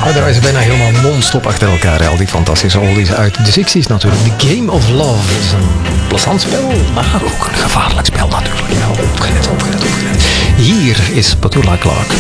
We draaien ze bijna helemaal non-stop achter elkaar. Al die fantastische oldies uit de 60s natuurlijk. The Game of Love is een plezant spel, maar ook een gevaarlijk spel natuurlijk. Ja, opgelet. Hier is Petula Clark.